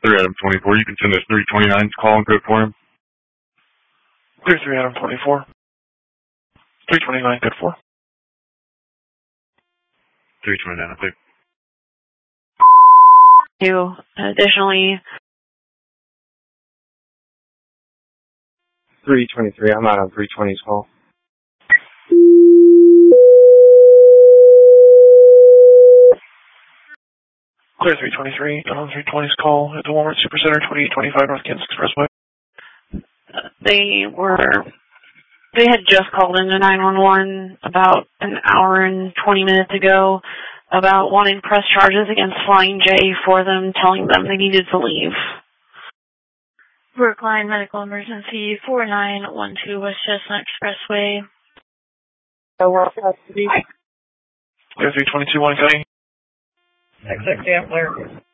3 Adam 24. You can send us 329's calling code for him. Clear 3 Adam 24. 329 code 4. 329, clear. Additionally, 323. I'm not on 320's call. Clear 323. On 320's call at the Walmart Supercenter, 2825 North Kansas Expressway. they had just called into 911 about an hour and 20 minutes ago about wanting press charges against Flying J for them telling them they needed to leave. Brookline Medical Emergency, 4912 West Chestnut Expressway. Clear 322, 1 County. Exit Sampler.